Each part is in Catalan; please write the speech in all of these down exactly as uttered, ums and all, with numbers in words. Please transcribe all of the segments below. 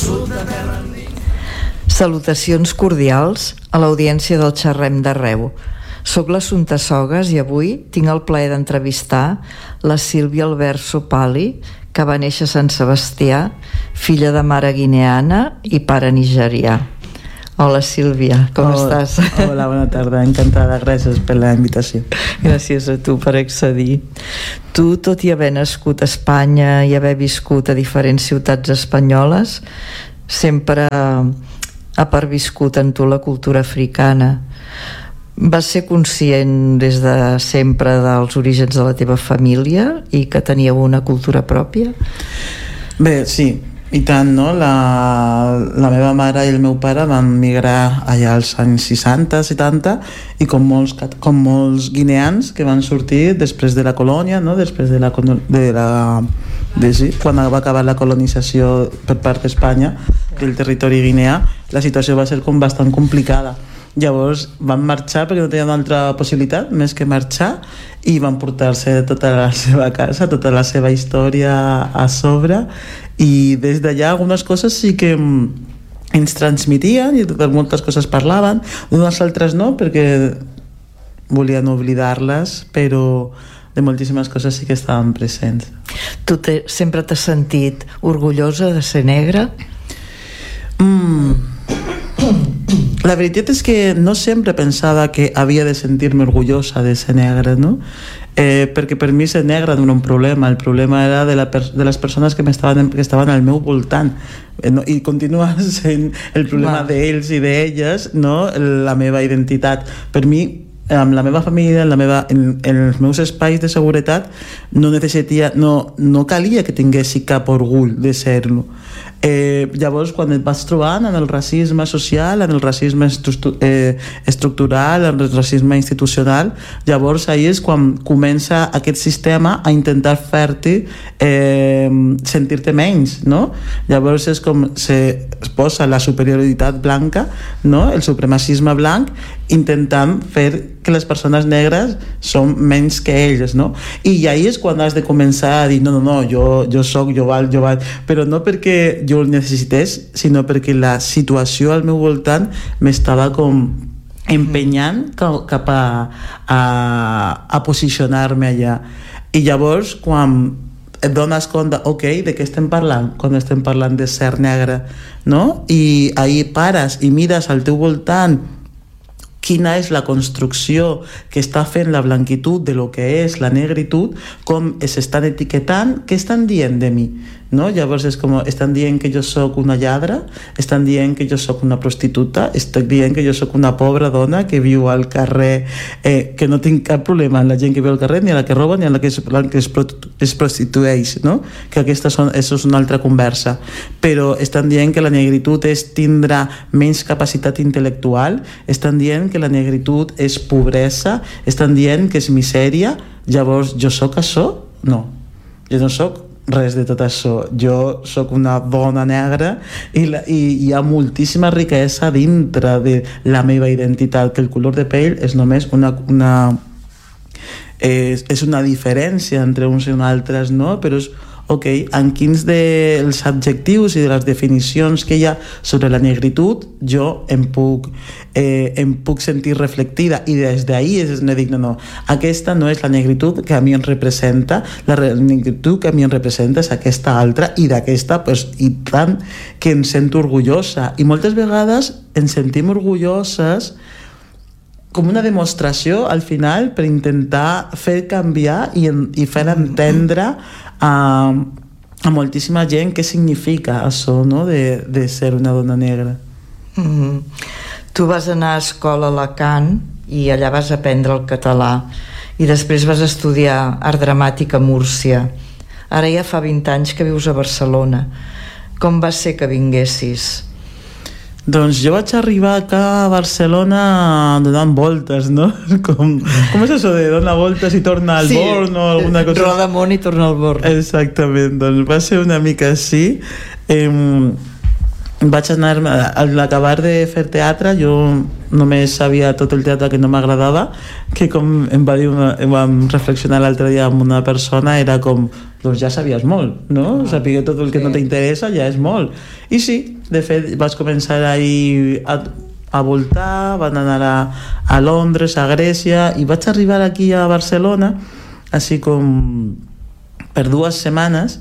Salutacions cordials a l'audiència del Xerrem d'Arreu. Soc l'Assumpta Sogas i avui tinc el plaer d'entrevistar la Sílvia Alberso Pali, que va néixer a Sant Sebastià, filla de mare guineana i pare nigerià. Hola Sílvia, com hola, estàs? Hola, bona tarda, encantada, gràcies per la invitació. Gràcies a tu per accedir. Tu, tot i haver nascut a Espanya i haver viscut a diferents ciutats espanyoles, sempre ha perviscut en tu la cultura africana. Vas ser conscient des de sempre dels orígens de la teva família i que teníeu una cultura pròpia? Bé, sí, i tant, no? La, la meva mare i el meu pare van migrar allà als anys seixanta, setanta, i com molts, com molts guineans que van sortir després de la colònia, no? Després de la, de la de, sí, quan va acabar la colonització per part d'Espanya del territori guineà, la situació va ser com bastant complicada. Llavors van marxar perquè no tenien una altra possibilitat més que marxar, i van portar-se tota la seva casa, tota la seva història a sobre, i des d'allà algunes coses sí que ens transmitien i de moltes coses parlaven, d'unes altres no, perquè volien oblidar-les, però de moltíssimes coses sí que estaven presents. Tu te, sempre t'has sentit orgullosa de ser negra? Mm. La veritat és que no sempre pensava que havia de sentir-me orgullosa de ser negra, no? Eh, perquè per mi ser negra no era un problema, el problema era de, la de les persones que, estaven, que estaven al meu voltant, eh, no? I continua sent el problema d'ells i d'elles, no? La meva identitat. Per mi, amb la meva família, en, la meva, en, en els meus espais de seguretat, no necessitia, no, no calia que tinguessi cap orgull de ser-lo. Eh, llavors, quan et vas trobant en el racisme social, en el racisme estru eh, estructural, en el racisme institucional, llavors ahí és quan comença aquest sistema a intentar fer-te eh, sentir-te menys, no? Llavors és com se posa la superioritat blanca, no? El supremacisme blanc, intentant fer que les persones negres són menys que elles, no? I ahí és quan has de començar a dir no, no, no, jo, jo soc, jo val, jo val, però no perquè jo el necessités, sinó perquè la situació al meu voltant m'estava com empenyant cap a, a, a posicionar-me allà. I llavors, quan et dones compte, ok, de què estem parlant? Quan estem parlant de ser negre, no? I ahí pares i mires al teu voltant quina és la construcció que està fent la blanquitud de lo que és la negritud, com s'estan etiquetant, què estan dient de mi, no? Llavors és com, estan dient que jo sóc una lladra, estan dient que jo sóc una prostituta, estan dient que jo sóc una pobra dona que viu al carrer, eh, que no tinc cap problema amb la gent que viu al carrer, ni a la que roba, ni a la que es, la que es, es prostitueix, no? Que aquesta són, això és una altra conversa, però estan dient que la negritud és tindre menys capacitat intel·lectual, estan dient que la negritud és pobresa, estan dient que és misèria. Llavors, jo sóc això? No, jo no sóc res de tot això. Jo sóc una dona negra i, la, i hi ha moltíssima riquesa dintre de la meva identitat, que el color de pell és només una, una és, és una diferència entre uns i altres, no? Però és ok, en quins dels adjectius i de les definicions que hi ha sobre la negritud jo em puc, eh, em puc sentir reflectida, i des d'ahí és on dic, no, no, aquesta no és la negritud que a mi em representa, la negritud que a mi em representa és aquesta altra, i d'aquesta, pues, i tant que em sento orgullosa, i moltes vegades ens sentim orgulloses com una demostració al final per intentar fer canviar i, i fer entendre a, a moltíssima gent què significa això, no? de, de ser una dona negra. Mm-hmm. Tu vas anar a escola a Alacant i allà vas aprendre el català i després vas estudiar art dramàtic a Múrcia. Ara ja fa vint anys que vius a Barcelona. Com va ser que vinguessis? Doncs jo vaig arribar acá a Barcelona donant voltes, no? Com, com és això de donar voltes i torna al sí, Born o alguna cosa? Roda món i torna al Born. Exactament, doncs va ser una mica així. Eh, vaig anar, a l'acabar de fer teatre jo només sabia tot el teatre que no m'agradava, que com em va dir una, em vam reflexionar l'altre dia amb una persona, era com, doncs ja sabies molt, no? Ah, saber tot el que sí. no t'interessa ja és molt. I sí, de fet vaig començar ahir a, a voltar, van anar a, a Londres, a Grècia, i vaig arribar aquí a Barcelona així com per dues setmanes.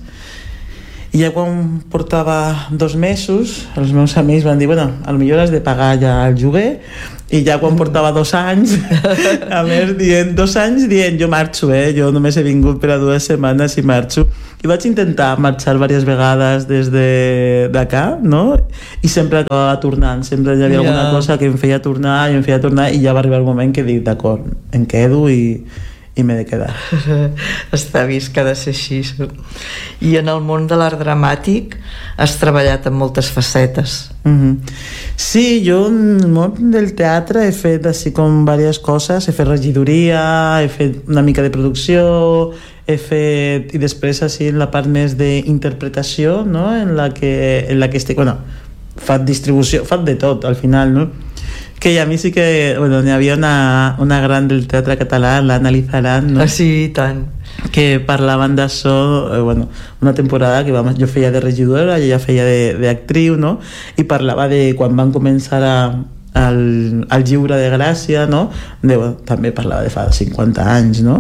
I ja quan portava dos mesos els meus amics van dir, bueno, potser has de pagar ja el lloguer, i ja quan portava dos anys a més dient, dos anys dient jo marxo, eh? Jo només he vingut per a dues setmanes i marxo, i vaig intentar marxar diverses vegades des de d'acá, no? I sempre acabava tornant, sempre hi havia yeah. alguna cosa que em feia tornar i em feia tornar, i ja va arribar el moment que dic, d'acord, em quedo i i m'he de quedar. Està vist que ha de ser així. I en el món de l'art dramàtic has treballat en moltes facetes. Mm-hmm. Sí, jo en el món del teatre he fet així com diverses coses, he fet regidoria, he fet una mica de producció, he fet, i després així en la part més d'interpretació, no? en la que, en la que estic, bueno, faig distribució, faig de tot al final, no? Que a mi sí que, bueno, n'hi havia una, una gran del teatre català, l'Anna Lizaran, no? Ah, sí, tant. Que parlaven d'això, eh, bueno, una temporada que vam, jo feia de regidora i ella feia d'actriu, no? I parlava de quan van començar a al, al Lliure de Gràcia, no? De, bueno, també parlava de fa cinquanta anys, no?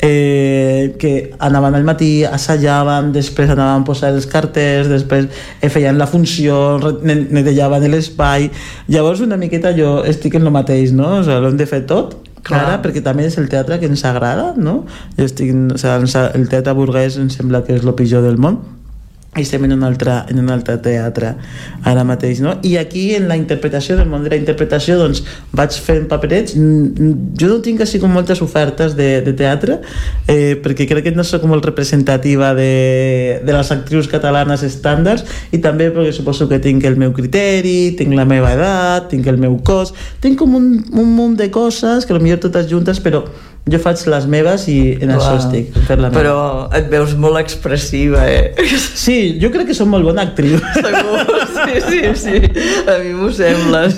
Eh, que anaven al matí, assajaven, després anaven a posar els cartells, després eh, feien la funció, netejaven l'espai. Llavors una miqueta jo estic en el mateix, no? O sigui, l'hem de fer tot, Clara, perquè també és el teatre que ens agrada, no? Jo estic, o sigui, el teatre burguès em sembla que és el pitjor del món, i estem en un altre, en un altre teatre ara mateix, no? I aquí en la interpretació, del món de la interpretació, doncs vaig fent paperets. Jo no tinc així com moltes ofertes de, de teatre, eh, perquè crec que no soc molt representativa de, de les actrius catalanes estàndards, i també perquè suposo que tinc el meu criteri, tinc la meva edat, tinc el meu cos, tinc com un, un munt de coses que potser totes juntes, però jo faig les meves i en Clar. Això estic, fer la meva. Però et veus molt expressiva, eh? Sí, jo crec que som molt bona actriu. Segur, sí, sí, sí. A mi m'ho sembles.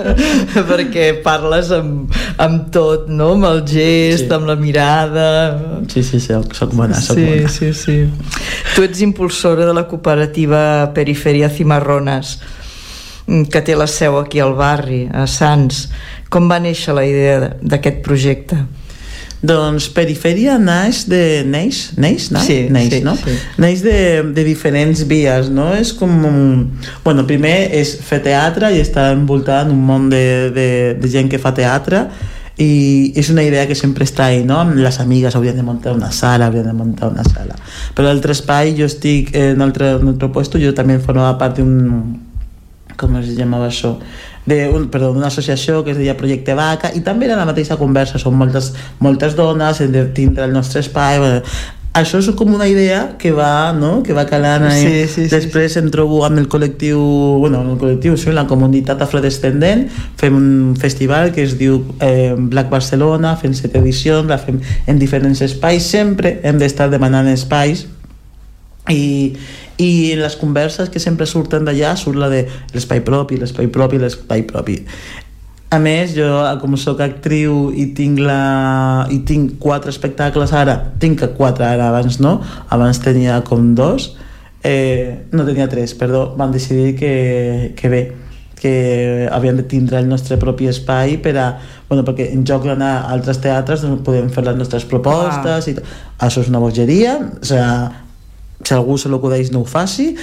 Perquè parles amb, amb tot, no? Amb el gest, sí. amb la mirada. Sí, sí, sí, soc bona, soc sí, bona. Sí, sí, sí. Tu ets impulsora de la cooperativa Periferia Cimarrones, que té la seu aquí al barri, a Sants. Com va néixer la idea d'aquest projecte? Doncs Periferia naix de... Neix? Neix? No? Sí, neix, sí, no? sí. Neix de, de diferents vies, no? És com... Un... Bueno, primer és fer teatre i estar envoltant un món de, de, de gent que fa teatre, i és una idea que sempre està ahí, no? Amb les amigues haurien de muntar una sala, haurien de muntar una sala. Però a l'altre espai jo estic en un altre, en un altre puesto, jo també formava part d'un... Com es llamava això? De un, perdó, d'una associació que es deia Projecte Vaca, i també era la mateixa conversa, són moltes, moltes dones, hem de tindre el nostre espai. Això és com una idea que va, no? que va calant ahí. Sí, sí, després sí, sí. em trobo amb el col·lectiu, bueno, el col·lectiu, sí, la comunitat afrodescendent, fem un festival que es diu eh, Black Barcelona, fem set edicions, la fem en diferents espais, sempre hem d'estar demanant espais, i i en les converses que sempre surten d'allà surt la de l'espai propi, l'espai propi, l'espai propi. A més, jo com soc actriu i tinc la i tinc quatre espectacles ara, tinc quatre ara, abans no, abans tenia com dos, eh, no tenia tres, perdó, vam decidir que, que bé, que havíem de tindre el nostre propi espai per a, bueno, perquè en joc d'anar a altres teatres doncs podem fer les nostres propostes, ah. i això és una bogeria, o sigui, si algú se l'acudeix no ho faci.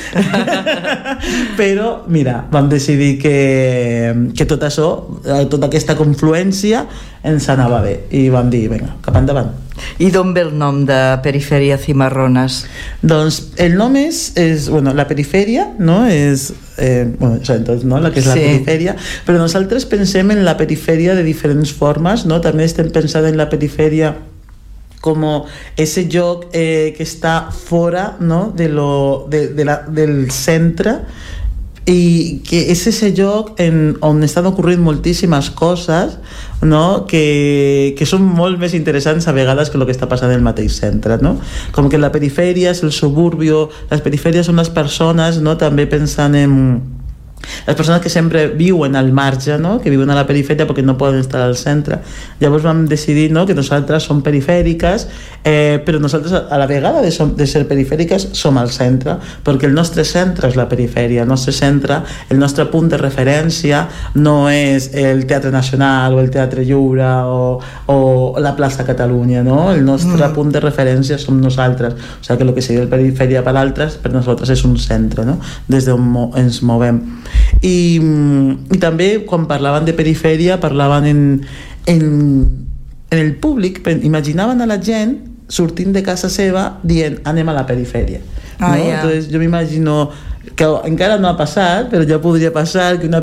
Però mira, vam decidir que, que tot això, tota aquesta confluència ens anava bé, i vam dir, vinga, cap endavant. I d'on ve el nom de Periferia Cimarrones? Doncs el nom és, és bueno, la perifèria, no? És, eh, bueno, entonces, no? La que és sí. la perifèria, però nosaltres pensem en la perifèria de diferents formes, no? També estem pensant en la perifèria como ese lloc eh, que està fora, no? de lo, de, de la, del centre, i que és ese lloc en, on estan ocorrint moltíssimes coses, no? que, que són molt més interessants a vegades que el que està passant en el mateix centre, no? Com que la perifèria és el suburbio, les perifèries són les persones, no? També pensant en les persones que sempre viuen al marge, no? Que viuen a la perifèria perquè no poden estar al centre. Llavors vam decidir, no? Que nosaltres som perifèriques, eh, però nosaltres a la vegada de, som, de ser perifèriques som al centre, perquè el nostre centre és la perifèria, el nostre centre, el nostre punt de referència no és el Teatre Nacional o el Teatre Lliure o, o la plaça Catalunya, no? El nostre mm. punt de referència som nosaltres, o sigui que el que sigui el perifèria per altres, per nosaltres és un centre, no? Des d'on mo ens movem. I, i també quan parlaven de perifèria parlaven en, en, en el públic, imaginaven a la gent sortint de casa seva dient anem a la perifèria, no? Oh, yeah. Entonces jo m'imagino que encara no ha passat, però ja podria passar que una